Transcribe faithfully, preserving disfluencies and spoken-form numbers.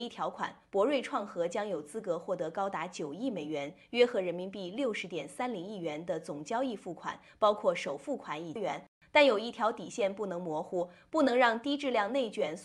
一条款，博瑞创核将有资格获得高达九亿美元，约合人民币六十点三零亿元的总交易付款，包括首付款一元。但有一条底线不能模糊，不能让低质量内卷